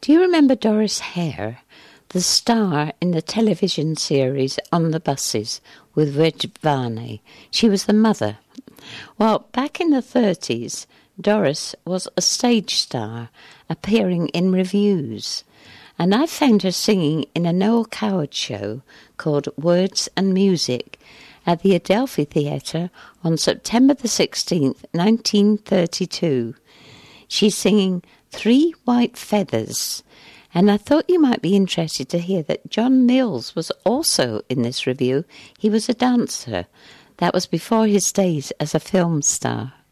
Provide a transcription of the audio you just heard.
Do you remember Doris Hare, the star in the television series On the Buses with Reg Varney? She was the mother. Well, back in the 30s, Doris was a stage star, appearing in revues. And I found her singing in a Noel Coward show called Words and Music at the Adelphi Theatre on September the 16th, 1932. She's singing Three White Feathers, and I thought you might be interested to hear that John Mills was also in this review. He was a dancer. That was before his days as a film star.